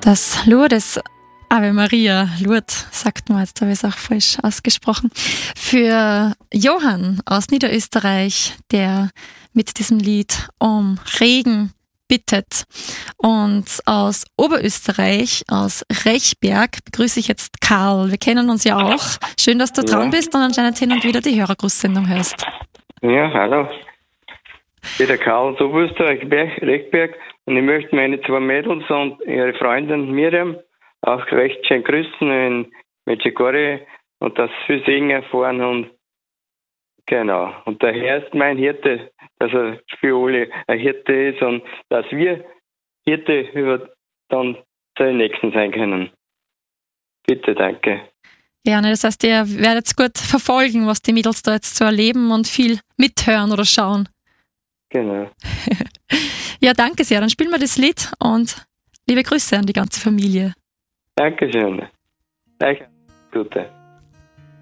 Das Lourdes Ave Maria, Lourdes, sagt man jetzt, habe ich es auch falsch ausgesprochen, für Johann aus Niederösterreich, der mit diesem Lied um Regen bittet. Und aus Oberösterreich, aus Rechberg, begrüße ich jetzt Karl. Wir kennen uns ja auch. Schön, dass du dran bist und anscheinend hin und wieder die Hörergrußsendung hörst. Ja, hallo. Ich bin der Karl aus Oberösterreich, Rechberg, und ich möchte meine 2 Mädels und ihre Freundin Miriam auch recht schön grüßen in Medjugorje und dass sie Segen erfahren und genau. Und der Herr ist mein Hirte, dass er für alle ein Hirte ist und dass wir Hirte über dann seine Nächsten sein können. Bitte, danke. Ja, das heißt, ihr werdet gut verfolgen, was die Mädels da jetzt so erleben und viel mithören oder schauen. Genau. Ja, danke sehr. Dann spielen wir das Lied und liebe Grüße an die ganze Familie. Dankeschön. Gute.